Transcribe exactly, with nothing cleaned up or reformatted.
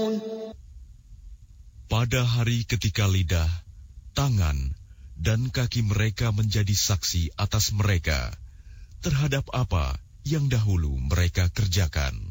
Pada hari ketika lidah, tangan, dan kaki mereka menjadi saksi atas mereka terhadap apa yang dahulu mereka kerjakan.